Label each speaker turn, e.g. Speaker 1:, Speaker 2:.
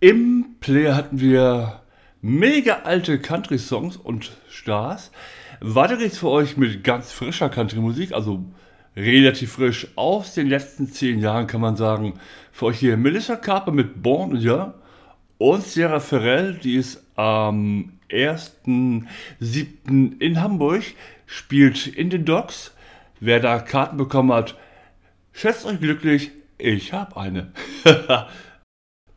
Speaker 1: Im Player hatten wir mega alte Country-Songs und Stars. Weiter geht's für euch mit ganz frischer Country-Musik, also relativ frisch aus den letzten 10 Jahren, kann man sagen. Für euch hier Melissa Carper mit Born ja und Sierra Ferrell, die ist am 1.7. in Hamburg, spielt in den Docks. Wer da Karten bekommen hat, schätzt euch glücklich, ich habe eine.